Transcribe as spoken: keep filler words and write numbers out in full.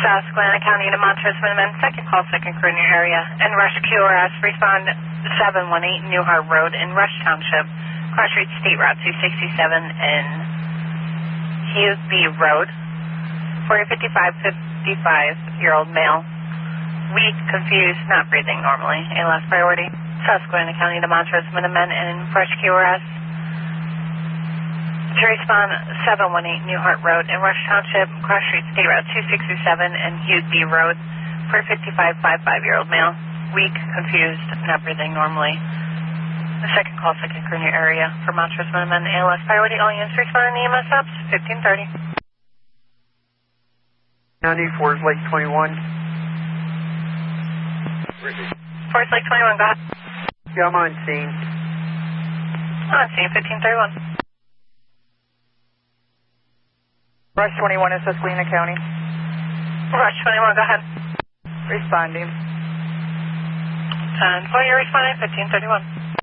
Susquehanna County to Montrose Minutemen, second call, second crew in your area. And Rush Q R S, respond seven one eight Newhart Road in Rush Township, cross street State Route two sixty-seven in Hughesby Road, for a fifty-five, fifty-five-year-old male, weak, confused, not breathing normally, A L S priority. Susquehanna County to Montrose Minutemen and Rush Q R S. To respond seven one eight Newhart Road in Rush Township, cross street State Route two sixty-seven and Hughesby Road for a fifty-five, fifty-five-year-old male, weak, confused, not breathing normally. The second call, second crew in your area for Montrose Minutemen, A L S priority. All units responding to E M S stops, fifteen thirty. ninety, Forest Lake twenty-one. Forest Lake twenty-one, go ahead. Yeah, I'm on scene. On scene, fifteen thirty-one. Rush twenty-one in Susquehanna County. Rush twenty-one, go ahead. Responding. ten four, you're responding, fifteen thirty-one.